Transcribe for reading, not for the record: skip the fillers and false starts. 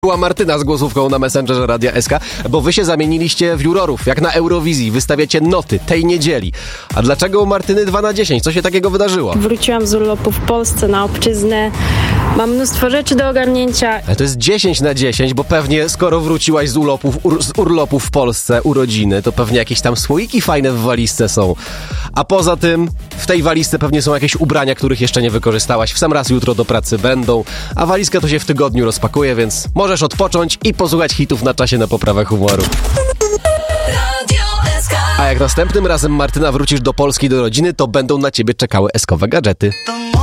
Była Martyna z głosówką na Messengerze Radia SK, bo wy się zamieniliście w jurorów, jak na Eurowizji. Wystawiacie noty tej niedzieli. A dlaczego u Martyny 2 na 10? Co się takiego wydarzyło? Wróciłam z urlopu w Polsce na obczyznę. Mam mnóstwo rzeczy do ogarnięcia. Ale to jest 10 na 10, bo pewnie skoro wróciłaś z urlopu w Polsce, urodziny, to pewnie jakieś tam słoiki fajne w walizce są. A poza tym w tej walizce pewnie są jakieś ubrania, których jeszcze nie wykorzystałaś. W sam raz jutro do pracy będą, a walizka to się w tygodniu rozpakuje, więc możesz odpocząć i posłuchać hitów na czasie na poprawę humoru. A jak następnym razem, Martyna, wrócisz do Polski, do rodziny, to będą na ciebie czekały eskowe gadżety.